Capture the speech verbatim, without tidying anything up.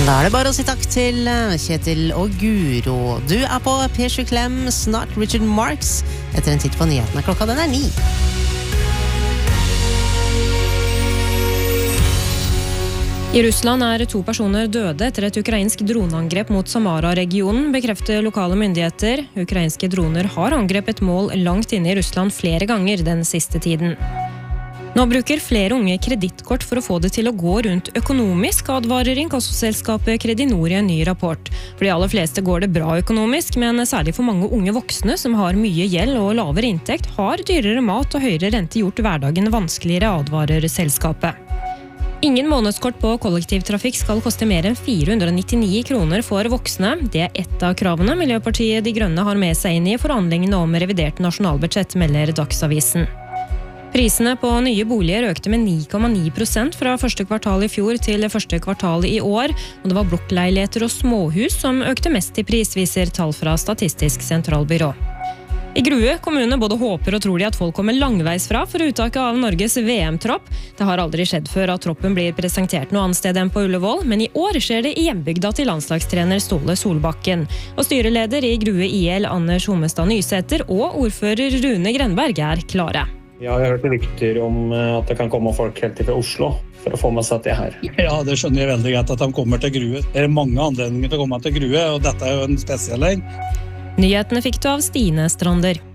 Da er det bare å si takk til Kjetil og Guro. Du er på P sju Klem, snart Richard Marx. Etter en titt på nyhetene, klokka den er ni. I Russland er to personer døde etter et ukrainsk droneangrep mot Samara-regionen, bekrefter lokale myndigheter. Ukrainske droner har angrepet mål langt inne i Russland flere ganger den siste tiden. Nå bruker flere unge kredittkort for å få det til å gå rundt økonomisk, advarer inkassoselskapet Credinor i en ny rapport. For de aller fleste går det bra økonomisk, men særlig for mange unge voksne som har mye gjeld og lavere inntekt, har dyrere mat og høyere rente gjort hverdagen vanskeligere, advarer selskapet. Ingen månedskort på kollektivtrafikk skal koste mer enn fire hundre nittioni kroner for voksne. Det er ett av kravene Miljøpartiet De Grønne har med seg inn i forhandlingene om revidert nasjonalbudsjett, melder Dagsavisen. Prisene på nye boliger økte med ni komma ni prosent fra første kvartal i fjor til første kvartal i år, og det var blokkleiligheter og småhus som økte mest i pris, viser tall fra Statistisk sentralbyrå. I Grue kommune både håper og tror de at folk kommer langveis fra for uttaket av Norges V M-tropp. Det har aldri skjedd før at troppen blir presentert noe annet sted enn på Ullevål, men i år skjer det i hjembygda til landslagstrener Ståle Solbakken. Og styreleder i Grue I L, Anders Homestad Nysæter, og ordfører Rune Grenberg er klare. Jeg har hørt rykter om at det kan komme folk helt fra Oslo for å få med seg det her. Ja, det skjønner jeg veldig godt at de kommer til Grue. Det er mange anledninger til å komme til Grue, og dette er jo en spesiell en. Nyhetene fikk du av Stine Strander.